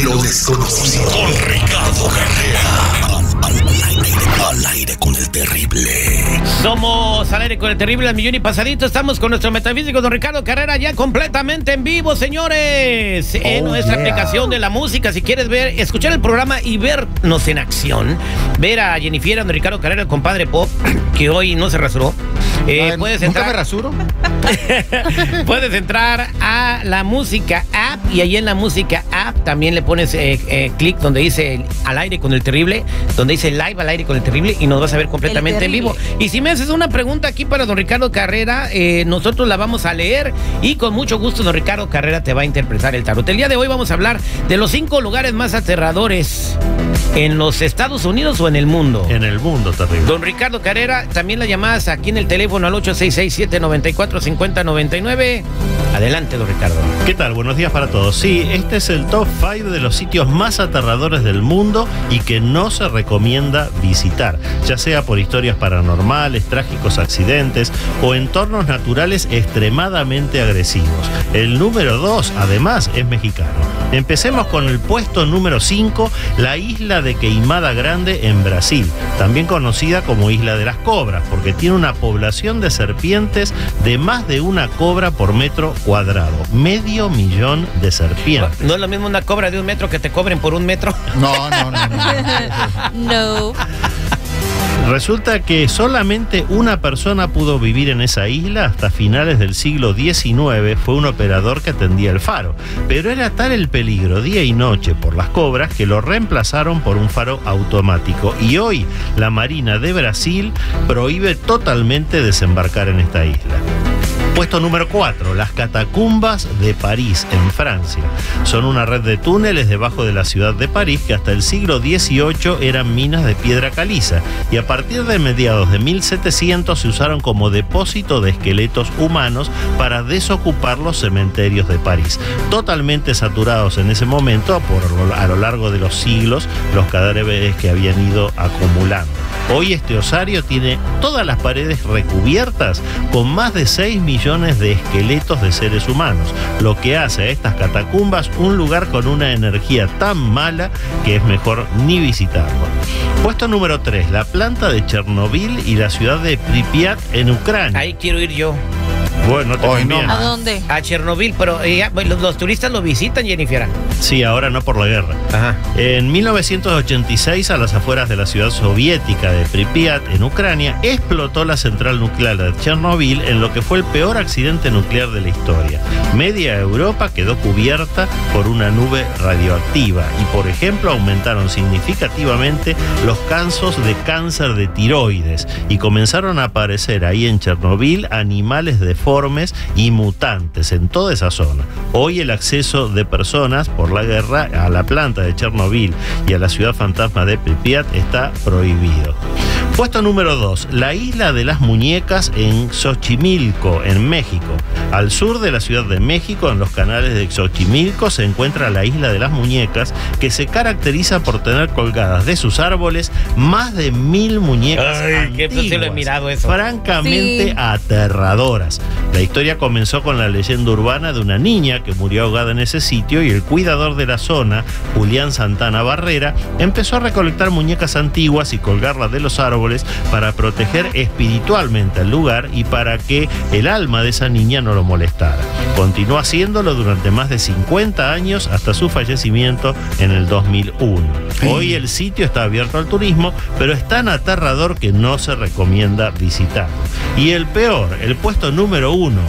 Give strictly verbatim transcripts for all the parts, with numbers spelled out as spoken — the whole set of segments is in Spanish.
Lo desconocido con Ricardo Carrera. Al, al, aire, al aire con el terrible. Somos al aire con el terrible al millón y pasadito. Estamos con nuestro metafísico don Ricardo Carrera ya completamente en vivo, señores. Oh, en nuestra yeah. aplicación de la música. Si quieres ver, escuchar el programa y vernos en acción, ver a Jennifer, a don Ricardo Carrera, el compadre Pop, que hoy no se rasuró. Eh, no, puedes ¿Nunca entrar, me rasuro? puedes entrar a la música app y ahí en la música app también le pones eh, eh, clic donde dice al aire con el terrible, donde dice live al aire con el terrible y nos vas a ver completamente en vivo. Y si me haces una pregunta aquí para don Ricardo Carrera, eh, nosotros la vamos a leer y con mucho gusto don Ricardo Carrera te va a interpretar el tarot. El día de hoy vamos a hablar de los cinco lugares más aterradores en los Estados Unidos o en el mundo. En el mundo, terrible. Don Ricardo Carrera, también la llamadas aquí en el teléfono al ocho seis seis, siete nueve cuatro, cinco cero nueve nueve. Adelante, don Ricardo. ¿Qué tal? Buenos días para todos. Sí, este es el top cinco de los sitios más aterradores del mundo y que no se recomienda visitar, ya sea por historias paranormales, trágicos accidentes o entornos naturales extremadamente agresivos. El número dos, además, es mexicano. Empecemos con el puesto número cinco, la isla de Queimada Grande en Brasil, también conocida como Isla de las Cobras, porque tiene una población de serpientes de más de una cobra por metro cuadrado. Medio millón de serpientes. ¿No es lo mismo una cobra de un metro que te cobren por un metro? No, no, no. No. No. Resulta que solamente una persona pudo vivir en esa isla hasta finales del siglo diecinueve, fue un operador que atendía el faro. Pero era tal el peligro día y noche por las cobras que lo reemplazaron por un faro automático. Y hoy la Marina de Brasil prohíbe totalmente desembarcar en esta isla. Puesto número cuatro, las catacumbas de París, en Francia. Son una red de túneles debajo de la ciudad de París que hasta el siglo dieciocho eran minas de piedra caliza y a partir de mediados de mil setecientos se usaron como depósito de esqueletos humanos para desocupar los cementerios de París. Totalmente saturados en ese momento por a lo largo de los siglos los cadáveres que habían ido acumulando. Hoy este osario tiene todas las paredes recubiertas con más de seis millones de esqueletos de seres humanos, lo que hace a estas catacumbas un lugar con una energía tan mala que es mejor ni visitarlo. Puesto número tres, la planta de Chernobyl y la ciudad de Pripyat en Ucrania. Ahí quiero ir yo. Bueno, no te Hoy conviene. no. ¿A dónde? A Chernobyl, pero eh, los, los turistas lo visitan, Jennifer. Sí, ahora no por la guerra. Ajá. En mil novecientos ochenta y seis, a las afueras de la ciudad soviética de Pripyat, en Ucrania, explotó la central nuclear de Chernobyl en lo que fue el peor accidente nuclear de la historia. Media Europa quedó cubierta por una nube radioactiva y, por ejemplo, aumentaron significativamente los casos de cáncer de tiroides y comenzaron a aparecer ahí en Chernobyl animales deformes y mutantes en toda esa zona. Hoy el acceso de personas por la guerra a la planta de Chernobyl y a la ciudad fantasma de Pripyat está prohibido. Puesto número dos, la isla de las muñecas en Xochimilco, en México. Al sur de la Ciudad de México, en los canales de Xochimilco, se encuentra la isla de las muñecas, que se caracteriza por tener colgadas de sus árboles más de mil muñecas Ay, antiguas, que sí lo he mirado eso. francamente Sí. aterradoras. La historia comenzó con la leyenda urbana de una niña que murió ahogada en ese sitio y el cuidador de la zona, Julián Santana Barrera, empezó a recolectar muñecas antiguas y colgarlas de los árboles para proteger espiritualmente al lugar y para que el alma de esa niña no lo molestara. Continuó haciéndolo durante más de cincuenta años hasta su fallecimiento en el dos mil uno. Hoy el sitio está abierto al turismo, pero es tan aterrador que no se recomienda visitarlo. Y el peor, el puesto número uno,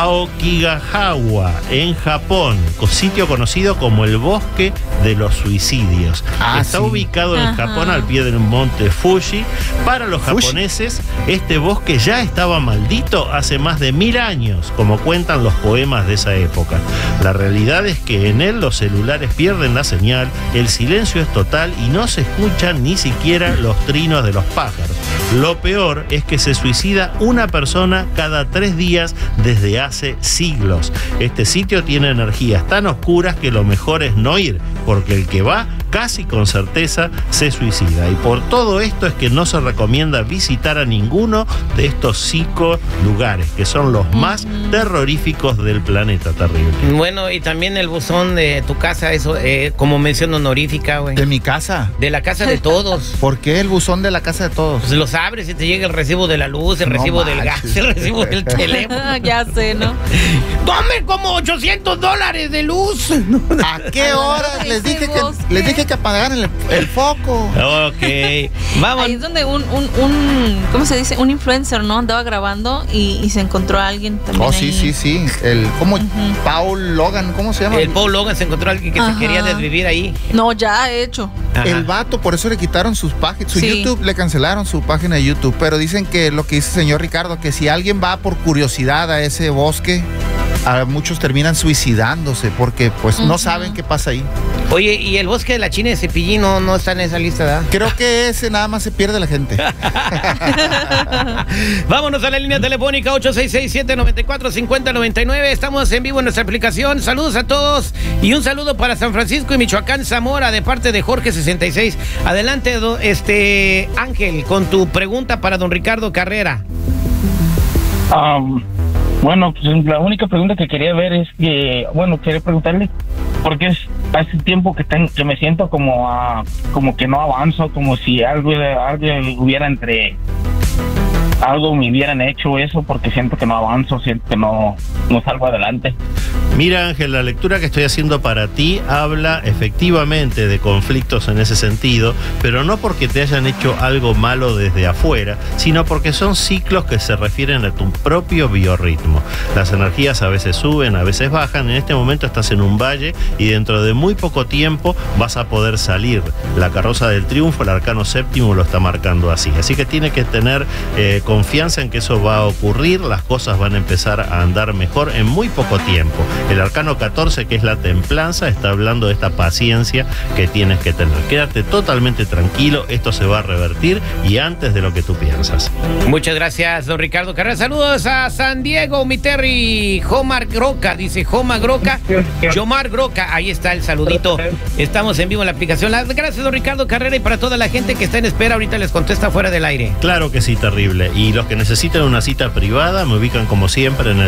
Aokigahara, en Japón, sitio conocido como el Bosque de los Suicidios. Ah, Está sí. ubicado en Ajá. Japón al pie del monte Fuji. Para los Fuji. japoneses, este bosque ya estaba maldito hace más de mil años, como cuentan los poemas de esa época. La realidad es que en él los celulares pierden la señal, el silencio es total y no se escuchan ni siquiera los trinos de los pájaros. Lo peor es que se suicida una persona cada tres días desde hace siglos. Este sitio tiene energías tan oscuras que lo mejor es no ir, porque el que va casi con certeza se suicida. Y por todo esto es que no se recomienda visitar a ninguno de estos cinco lugares, que son los más uh-huh. terroríficos del planeta, terrible. Bueno, y también el buzón de tu casa, eso, eh, como mención honorífica, güey. ¿De mi casa? De la casa de todos. ¿Por qué el buzón de la casa de todos? Pues los abres y te llega el recibo de la luz, el No recibo manches. del gas, el recibo del teléfono. Ya sé, ¿no? ¡Tome como ochocientos dólares de luz! ¿A qué hora les dije que les dije que apagaran el, el foco? Ok, vamos. Ahí es donde un, un, un, ¿cómo se dice? Un influencer, ¿no? Andaba grabando y, y se encontró a alguien también. Oh, sí, ahí. sí, sí. El, ¿cómo? Uh-huh. Paul Logan, ¿cómo se llama? El Paul Logan se encontró a alguien que Ajá. se quería desvivir ahí. No, ya ha hecho. Ajá. El vato, por eso le quitaron sus páginas, su Sí. YouTube, le cancelaron su página de YouTube, pero dicen que lo que dice el señor Ricardo, que si alguien va por curiosidad a ese bosque, a muchos terminan suicidándose porque pues no Ujú. saben qué pasa ahí. Oye, ¿y el bosque de la China de Cepillín no, no está en esa lista, ¿verdad? Creo que ese nada más se pierde la gente. Vámonos a la línea telefónica ocho seis seis, siete nueve cuatro, cinco cero nueve nueve. Estamos en vivo en nuestra aplicación. Saludos a todos y un saludo para San Francisco y Michoacán, Zamora, de parte de Jorge sesenta y seis. Adelante, do- este Ángel, con tu pregunta para don Ricardo Carrera. Um, bueno, pues la única pregunta que quería ver es que, bueno, quería preguntarle, porque es hace tiempo que, ten, que me siento como a, como que no avanzo, como si algo, algo hubiera entre, algo me hubieran hecho eso, porque siento que no avanzo, siento que no, no salgo adelante. Mira, Ángel, la lectura que estoy haciendo para ti habla efectivamente de conflictos en ese sentido, pero no porque te hayan hecho algo malo desde afuera, sino porque son ciclos que se refieren a tu propio biorritmo. Las energías a veces suben, a veces bajan. En este momento estás en un valle y dentro de muy poco tiempo vas a poder salir. La carroza del triunfo, el arcano séptimo lo está marcando así. Así que tiene que tener eh, confianza en que eso va a ocurrir, las cosas van a empezar a andar mejor en muy poco tiempo. El arcano catorce, que es la templanza, está hablando de esta paciencia que tienes que tener. Quédate totalmente tranquilo, esto se va a revertir y antes de lo que tú piensas. Muchas gracias, don Ricardo Carrera. Saludos a San Diego, mi Terry. Jomar Groca, dice Jomar Groca. Jomar Groca, ahí está el saludito. Estamos en vivo en la aplicación. Las gracias, don Ricardo Carrera, y para toda la gente que está en espera, ahorita les contesta fuera del aire. Claro que sí, terrible. Y los que necesitan una cita privada me ubican como siempre en el